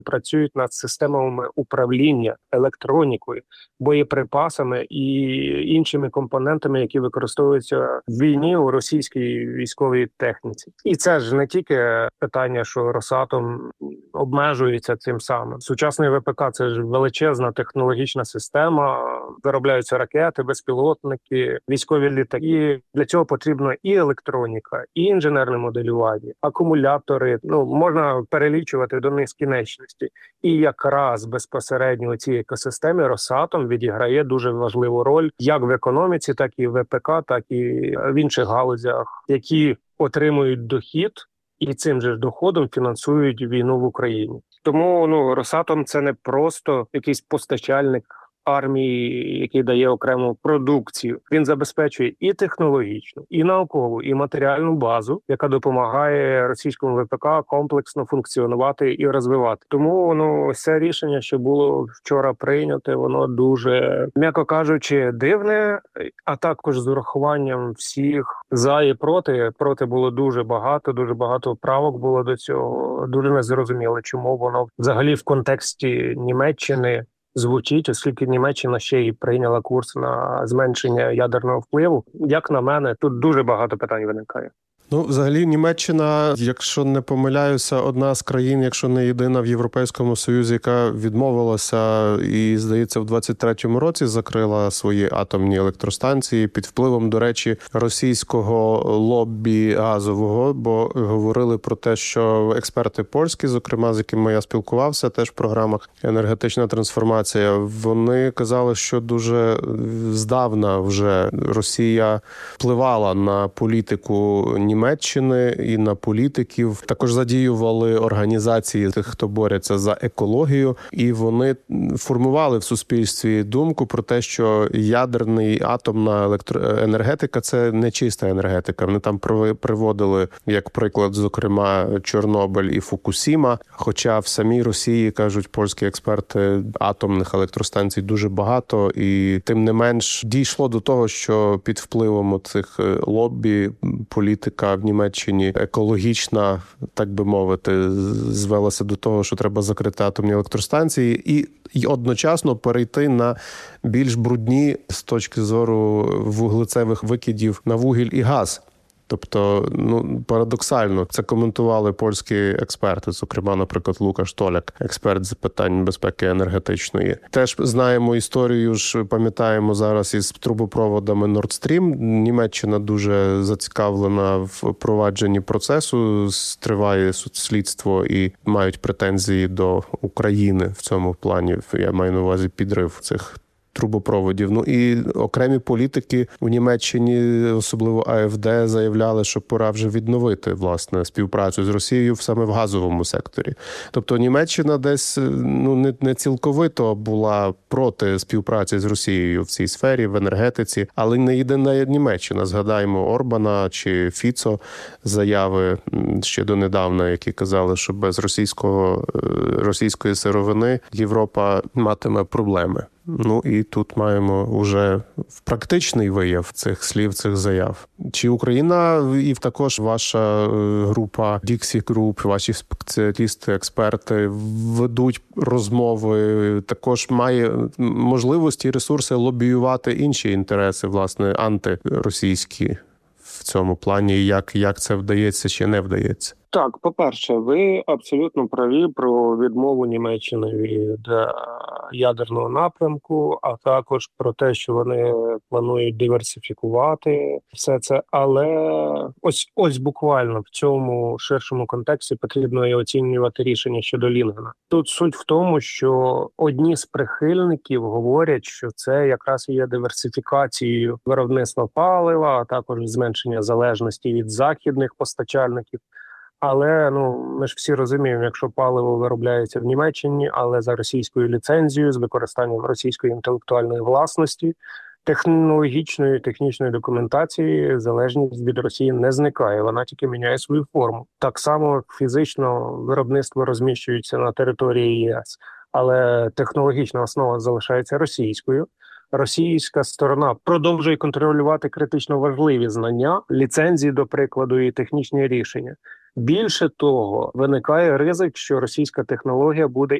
працюють над системами управління, електронікою, боєприпасами і іншими компонентами, які використовуються в війні у російській військовій техніці. І це ж не тільки питання, що Росатом обмежується цим самим. Сучасний ВПК – це ж величезна технологічна система, виробляються ракети, безпілотники, військові літаки. Для цього потрібна і електроніка, і інженерне моделювання, акумулятори. Можна перелічувати до нескінченності. І якраз безпосередньо у цій екосистемі Росатом відіграє дуже важливу роль як в економіці, так і в ВПК, так і в інших галузях, які отримують дохід і цим же ж доходом фінансують війну в Україні. Тому Росатом – це не просто якийсь постачальник армії, який дає окрему продукцію. Він забезпечує і технологічну, і наукову, і матеріальну базу, яка допомагає російському ВПК комплексно функціонувати і розвивати. Тому ось це рішення, що було вчора прийняте, воно дуже, м'яко кажучи, дивне, а також з урахуванням всіх за і проти. Проти було дуже багато правок було до цього. Дуже незрозуміло, чому воно взагалі в контексті Німеччини звучить, оскільки Німеччина ще й прийняла курс на зменшення ядерного впливу. Як на мене, тут дуже багато питань виникає. Взагалі Німеччина, якщо не помиляюся, одна з країн, якщо не єдина в Європейському Союзі, яка відмовилася і, здається, в 23-му році закрила свої атомні електростанції під впливом, до речі, російського лоббі газового, бо говорили про те, що експерти польські, зокрема, з якими я спілкувався теж в програмах «Енергетична трансформація», вони казали, що дуже здавна вже Росія впливала на політику Німеччини і на політиків. Також задіювали організації тих, хто бореться за екологію, і вони формували в суспільстві думку про те, що ядерний атомна електроенергетика – це не чиста енергетика. Вони там приводили, як приклад, зокрема, Чорнобиль і Фукусіма, хоча в самій Росії, кажуть польські експерти, атомних електростанцій дуже багато, і тим не менш дійшло до того, що під впливом цих лоббі політика в Німеччині екологічна, так би мовити, звелася до того, що треба закрити атомні електростанції і одночасно перейти на більш брудні з точки зору вуглецевих викидів на вугіль і газ. Тобто, парадоксально, це коментували польські експерти, зокрема, наприклад, Лукаш Толяк, експерт з питань безпеки енергетичної. Теж знаємо історію, ж пам'ятаємо зараз із трубопроводами Nord Stream. Німеччина дуже зацікавлена в провадженні процесу, триває слідство і мають претензії до України в цьому плані. Я маю на увазі підрив цих трубопроводів. І окремі політики у Німеччині, особливо АФД, заявляли, що пора вже відновити, власне, співпрацю з Росією саме в газовому секторі. Тобто Німеччина десь не цілковито була проти співпраці з Росією в цій сфері, в енергетиці, але не єдина Німеччина. Згадаємо Орбана чи Фіцо, заяви ще донедавна, які казали, що без російської сировини Європа матиме проблеми. І тут маємо вже практичний вияв цих слів, цих заяв. Чи Україна і також ваша група Dixie Group, ваші спеціалісти, експерти ведуть розмови, також має можливості і ресурси лобіювати інші інтереси, власне, антиросійські в цьому плані, як це вдається чи не вдається? Так, по-перше, ви абсолютно праві про відмову Німеччини від ядерного напрямку, а також про те, що вони планують диверсифікувати все це. Але ось буквально в цьому ширшому контексті потрібно і оцінювати рішення щодо Лінгена. Тут суть в тому, що одні з прихильників говорять, що це якраз і є диверсифікацією виробництва палива, а також зменшення залежності від західних постачальників. Але ми ж всі розуміємо, якщо паливо виробляється в Німеччині, але за російською ліцензією, з використанням російської інтелектуальної власності, технологічної, технічної документації, залежність від Росії не зникає, вона тільки міняє свою форму. Так само фізично виробництво розміщується на території ЄС, але технологічна основа залишається російською. Російська сторона продовжує контролювати критично важливі знання, ліцензії, до прикладу, і технічні рішення. Більше того, виникає ризик, що російська технологія буде